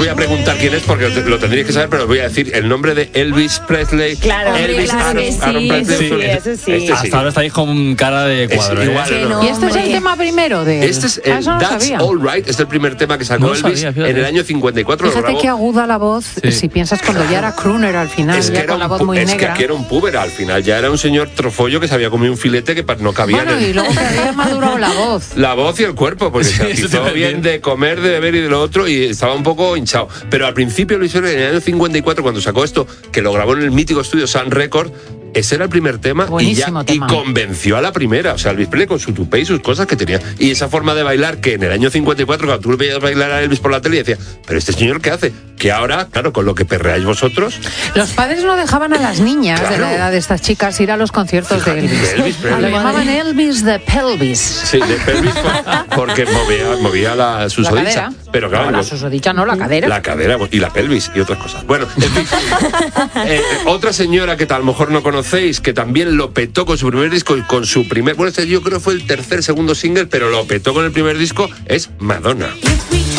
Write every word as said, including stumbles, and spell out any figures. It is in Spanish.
voy a preguntar quién es porque lo tendréis que saber, pero os voy a decir el nombre de Elvis Presley. Claro, Elvis claro Aaron, que sí, Aaron Presley. sí, eso sí. Este sí. Hasta ahora estáis con cara de cuadro. Es ¿eh? igual, Que no, no. no. ¿Y este es el Hombre. tema primero de él? Este es Ah, el eso no lo That's sabía. All Right, es el primer tema que sacó No lo Elvis sabía, fíjate. en el año cincuenta y cuatro. lo Fíjate grabó. qué aguda la voz, Sí. si piensas cuando ya era crooner al final, Es que, ya era con un, la voz pu- muy es que negra. aquí era un puber, al final ya era un señor trofollo que se había comido un filete que pa- no cabía Bueno, en el- y luego que había madurado la voz. La voz y el cuerpo, porque Sí, se eso te hizo iba a bien decir. de comer, de beber y de lo otro, y estaba un poco hinchado. Pero al principio lo hizo en el año cincuenta y cuatro, cuando sacó esto, que lo grabó en el mítico estudio Sun Record. Ese era el primer tema y, ya, Buenísimo y tema. convenció a la primera. O sea, Elvis Presley con su tupé y sus cosas que tenía. Y esa forma de bailar que en el año cincuenta y cuatro, cuando tú veías bailar a Elvis por la tele, y decía, pero este señor, ¿qué hace? Que ahora, claro, con lo que perreáis vosotros... Los padres no dejaban a las niñas de Claro. la edad de estas chicas ir a los conciertos de Elvis. de Elvis Presley. Lo llamaban Elvis de pelvis. Sí, de pelvis, porque movía, movía la susodicha. cadera. Pero claro, No, la los- susodicha no, la cadera. La cadera y la pelvis y otras cosas. Bueno, en fin. Eh, eh, otra señora que a lo mejor no conocéis, que también lo petó con su primer disco y con su primer... Bueno, este yo creo fue el tercer, segundo single, pero lo petó con el primer disco, es Madonna.